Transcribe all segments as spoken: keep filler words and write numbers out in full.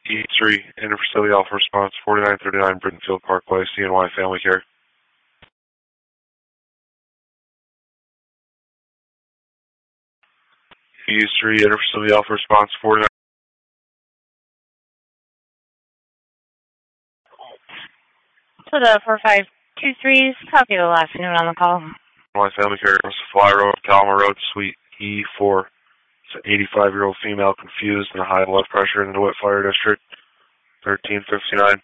E three, Interfacility Alpha Response, forty-nine thirty-nine Brittenfield Parkway, C N Y Family Care. E three, Interfacility Alpha Response, forty-nine. So the four five two three, copy the last note on the call. My family care, Fly Road, Kalmar Road, Suite E four. It's an eighty-five-year-old female confused and high blood pressure in the DeWitt Fire District, thirteen fifty-nine.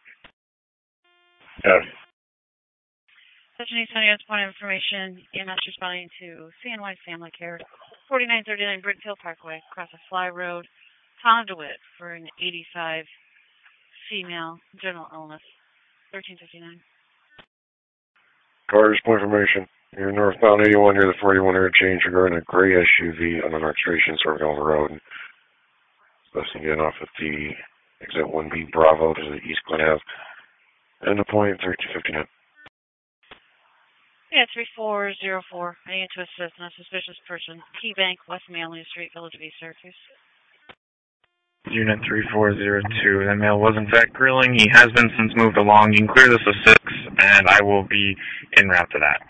Yeah. Section eight seventy point of information, E M S responding to C N Y Family Care, forty-nine thirty-nine Brittenfield Parkway, across a Fly Road, Town of DeWitt, for an eighty-five female, general illness, thirteen fifty-nine. Cars, point information. You're northbound eighty-one near the forty-one interchange regarding a gray S U V on an arterial serving over the road. Supposed to get off at the exit one B Bravo to the East Glen Ave. End of point, thirteen fifty-nine. Yeah, three four zero four. I need to assist on a suspicious person. Key Bank, West Manley Street, Village of East Syracuse. Unit three four zero two. That male was in fact grilling. He has been since moved along. You can clear this with six, and I will be en route to that.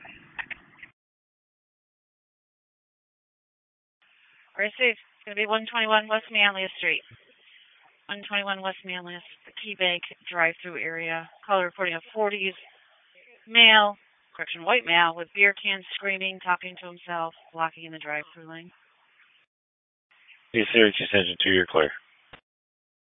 Receive. It's going to be one twenty-one West Manley Street. one twenty-one West Manley, the Key Bank drive-through area. Caller reporting a forties male, correction, white male with beer cans, screaming, talking to himself, blocking in the drive-through lane. Hey, Syracuse Engine two, you're clear.